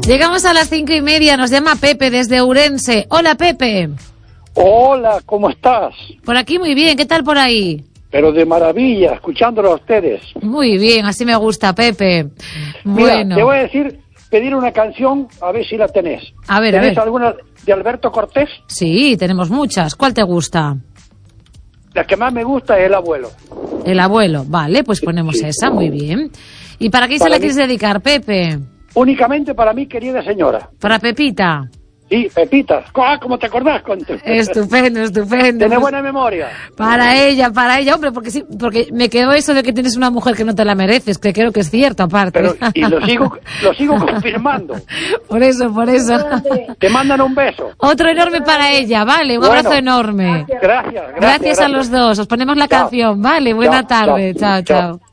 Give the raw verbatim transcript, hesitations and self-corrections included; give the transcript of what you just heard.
Llegamos a las cinco y media, nos llama Pepe desde Ourense. Hola, Pepe. Hola, ¿cómo estás? Por aquí muy bien, ¿qué tal por ahí? Pero de maravilla, escuchándolo a ustedes. Muy bien, así me gusta, Pepe. Mira, Bueno. te voy a decir, pedir una canción, a ver si la tenés. A ver, a ¿Tenés ver. alguna de Alberto Cortés? Sí, tenemos muchas. ¿Cuál te gusta? La que más me gusta es El Abuelo. El Abuelo. Vale, pues ponemos Sí. esa, muy bien. ¿Y para quién Para se la mí- quieres dedicar, Pepe? Únicamente para mí, querida señora. Para Pepita. Sí, Pepita. Ah, ¿cómo te acordás? Con... Estupendo, estupendo. Tenés buena memoria. Para ella, para ella, hombre, porque sí, porque me quedó eso de que tienes una mujer que no te la mereces, que creo que es cierto, aparte. Pero, y lo sigo, lo sigo confirmando. Por eso, por eso. Te mandan un beso. Otro enorme para ella, vale, un Bueno. abrazo enorme. Gracias, gracias. Gracias a los dos, os ponemos la Chao. canción, vale, buena Chao, tarde, chao, chao, chao. chao.